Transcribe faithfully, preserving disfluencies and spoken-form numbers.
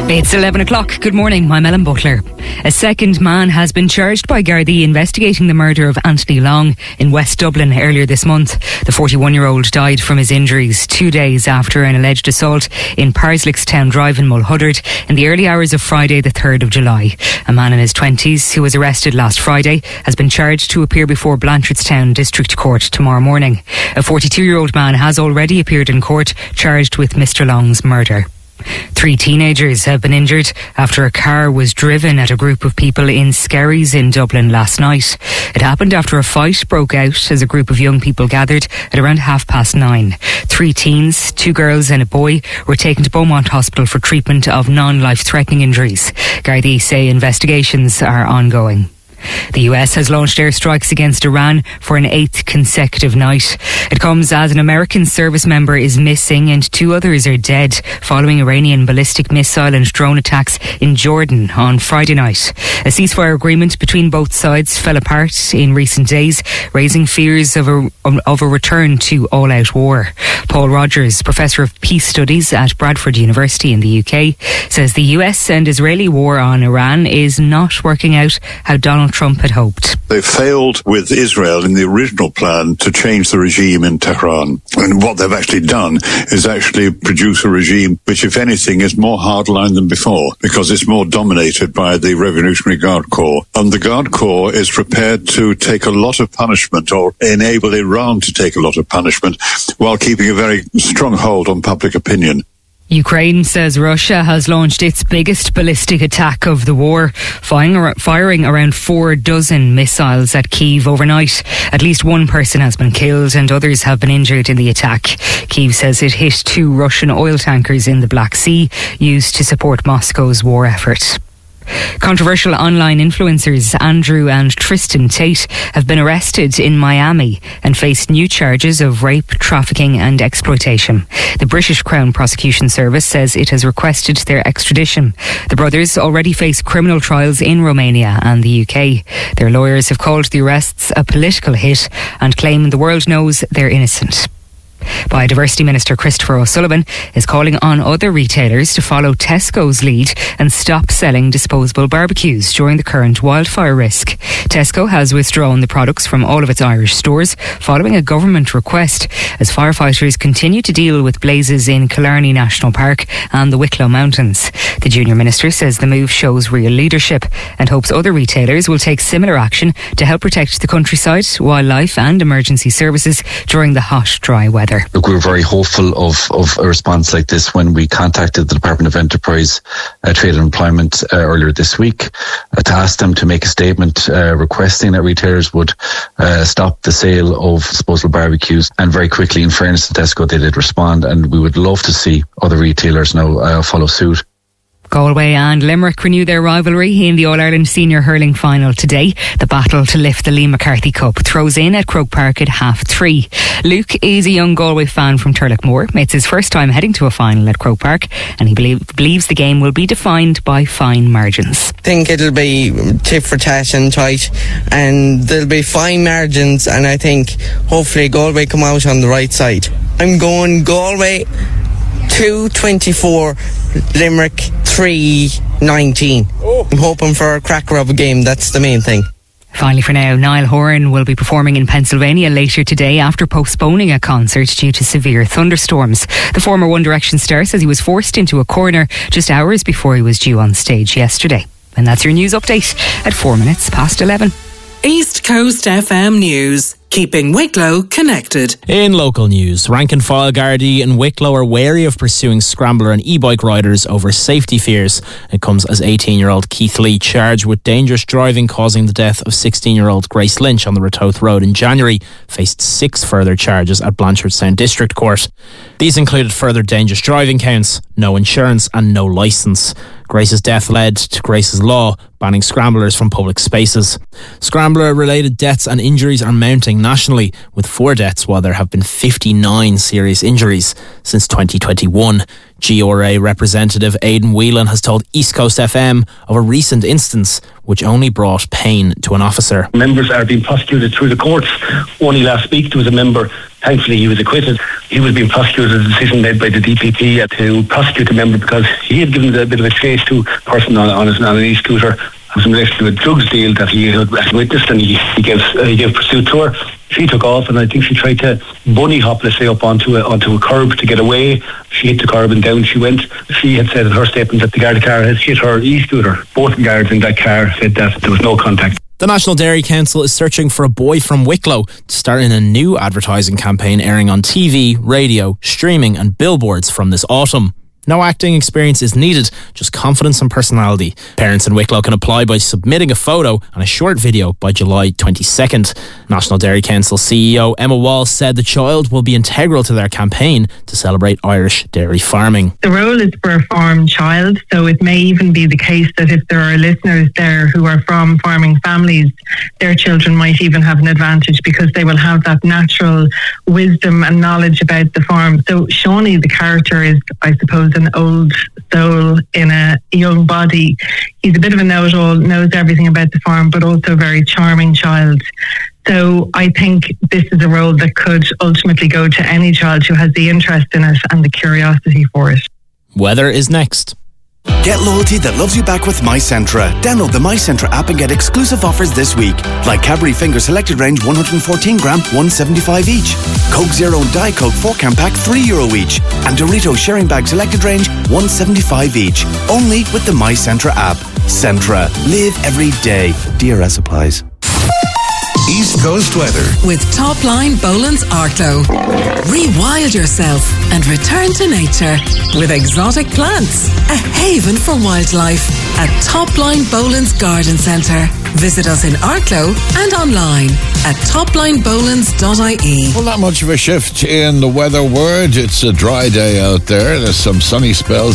It's eleven o'clock. Good morning, I'm Ellen Butler. A second man has been charged by Gardaí investigating the murder of Anthony Long in West Dublin earlier this month. The forty-one-year-old died from his injuries two days after an alleged assault in Parslickstown Drive in Mulhuddard in the early hours of Friday the third of July. A man in his twenties who was arrested last Friday has been charged to appear before Blanchardstown District Court tomorrow morning. A forty-two-year-old man has already appeared in court charged with Mister Long's murder. Three teenagers have been injured after a car was driven at a group of people in Skerries in Dublin last night. It happened after a fight broke out as a group of young people gathered at around half past nine. Three teens, two girls and a boy were taken to Beaumont Hospital for treatment of non-life-threatening injuries. Gardaí say investigations are ongoing. The U S has launched airstrikes against Iran for an eighth consecutive night. It comes as an American service member is missing and two others are dead following Iranian ballistic missile and drone attacks in Jordan on Friday night. A ceasefire agreement between both sides fell apart in recent days, raising fears of a, of a return to all-out war. Paul Rogers, Professor of Peace Studies at Bradford University in the U K, says the U S and Israeli war on Iran is not working out how Donald Trump had hoped. They failed with Israel in the original plan to change the regime in Tehran. And what they've actually done is actually produce a regime which, if anything, is more hardline than before, because it's more dominated by the Revolutionary Guard Corps. And the Guard Corps is prepared to take a lot of punishment, or enable Iran to take a lot of punishment, while keeping a very strong hold on public opinion. Ukraine says Russia has launched its biggest ballistic attack of the war, firing around four dozen missiles at Kyiv overnight. At least one person has been killed and others have been injured in the attack. Kyiv says it hit two Russian oil tankers in the Black Sea used to support Moscow's war effort. Controversial online influencers Andrew and Tristan Tate have been arrested in Miami and face new charges of rape, trafficking and exploitation. The British Crown Prosecution Service says it has requested their extradition. The brothers already face criminal trials in Romania and the U K. Their lawyers have called the arrests a political hit and claim the world knows they're innocent. Biodiversity Minister Christopher O'Sullivan is calling on other retailers to follow Tesco's lead and stop selling disposable barbecues during the current wildfire risk. Tesco has withdrawn the products from all of its Irish stores following a government request as firefighters continue to deal with blazes in Killarney National Park and the Wicklow Mountains. The junior minister says the move shows real leadership and hopes other retailers will take similar action to help protect the countryside, wildlife and emergency services during the hot, dry weather. Look, we were very hopeful of, of a response like this when we contacted the Department of Enterprise, uh, Trade and Employment uh, earlier this week uh, to ask them to make a statement uh, requesting that retailers would uh, stop the sale of disposable barbecues. And very quickly, in fairness to Tesco, they did respond, and we would love to see other retailers now uh, follow suit. Galway and Limerick renew their rivalry in the All-Ireland Senior Hurling Final today. The battle to lift the Lee McCarthy Cup throws in at Croke Park at half three. Luke is a young Galway fan from Turlockmore. It's his first time heading to a final at Croke Park and he believe, believes the game will be defined by fine margins. I think it'll be tit for tat and tight and there'll be fine margins, and I think hopefully Galway come out on the right side. I'm going Galway two twenty-four, Limerick three nineteen. Oh. I'm hoping for a cracker of a game, that's the main thing. Finally for now, Niall Horan will be performing in Pennsylvania later today after postponing a concert due to severe thunderstorms. The former One Direction star says he was forced into a corner just hours before he was due on stage yesterday. And that's your news update at four minutes past eleven. East Coast F M News. Keeping Wicklow connected. In local news, rank and file Gardaí in Wicklow are wary of pursuing scrambler and e-bike riders over safety fears. It comes as eighteen-year-old Keith Lee charged with dangerous driving causing the death of sixteen-year-old Grace Lynch on the Ratoath Road in January faced six further charges at Blanchardstown District Court. These included further dangerous driving counts, no insurance and no licence. Grace's death led to Grace's law, banning scramblers from public spaces. Scrambler-related deaths and injuries are mounting nationally, with four deaths while there have been fifty-nine serious injuries since twenty twenty-one. G R A representative Aidan Whelan has told East Coast F M of a recent instance which only brought pain to an officer. Members are being prosecuted through the courts. Only last week there was a member Thankfully, he was acquitted. He was being prosecuted, a decision made by the D P P to prosecute the member because he had given a bit of a chase to a person on, on, his, on an e-scooter. It was in relation to a drugs deal that he had witnessed, and he, he, gave, uh, he gave pursuit to her. She took off, and I think she tried to bunny hop, let's say, up onto a, onto a curb to get away. She hit the curb and down she went. She had said in her statement that the Garda car had hit her e-scooter. Both guards in that car said that there was no contact. The National Dairy Council is searching for a boy from Wicklow to start in a new advertising campaign airing on T V, radio, streaming and billboards from this autumn. No acting experience is needed, just confidence and personality. Parents in Wicklow can apply by submitting a photo and a short video by July twenty-second. National Dairy Council C E O Emma Wall said the child will be integral to their campaign to celebrate Irish dairy farming. The role is for a farm child, so it may even be the case that if there are listeners there who are from farming families, their children might even have an advantage because they will have that natural wisdom and knowledge about the farm. So Shawnee, the character, is, I suppose, an old soul in a young body. He's a bit of a know-it-all, knows everything about the farm, but also a very charming child. So I think this is a role that could ultimately go to any child who has the interest in it and the curiosity for it. Weather is next. Get loyalty that loves you back with MyCentra. Download the MyCentra app and get exclusive offers this week. Like Cadbury Finger Selected Range one hundred fourteen gram, one seventy-five each. Coke Zero and Diet Coke four can pack, three euro each. And Doritos Sharing Bag Selected Range, one seventy-five each. Only with the MyCentra app. Centra. Live every day. D R S applies. East Coast weather with Topline Boland's Arklow. Rewild yourself and return to nature with exotic plants. A haven for wildlife at Topline Boland's Garden Centre. Visit us in Arklow and online at topline bolands dot I E. Well, not much of a shift in the weather word. It's a dry day out there. There's some sunny spells